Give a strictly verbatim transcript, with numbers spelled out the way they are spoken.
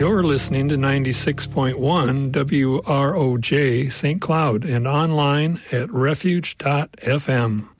You're listening to ninety-six point one W R O J Saint Cloud and online at refuge dot f m.